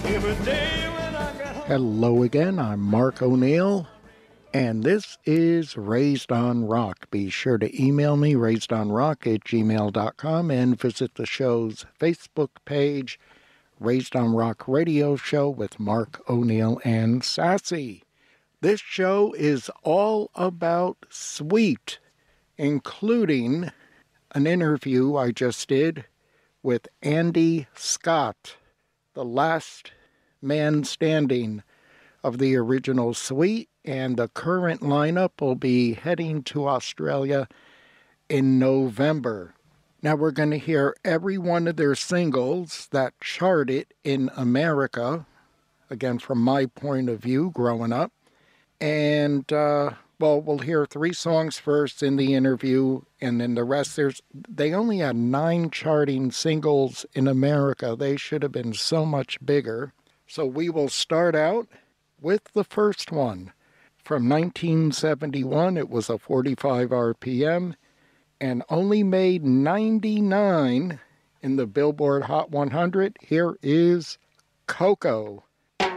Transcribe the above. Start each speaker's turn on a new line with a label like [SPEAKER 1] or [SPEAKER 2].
[SPEAKER 1] Hello again, I'm Mark O'Neill, and this is Raised on Rock. Be sure to email me, raisedonrock@gmail.com, and visit the show's Facebook page, Raised on Rock Radio Show with Mark O'Neill and Sassy. This show is all about Sweet, including an interview I just did with Andy Scott, the last man standing of the original Sweet, and the current lineup will be heading to Australia in November. Now we're going to hear every one of their singles that charted in America, again from my point of view growing up. And we'll hear 3 songs first in the interview, and then the rest. They only had 9 charting singles in America. They should have been so much bigger. So we will start out with the first one. From 1971, it was a 45 RPM and only made 99 in the Billboard Hot 100. Here is Coco.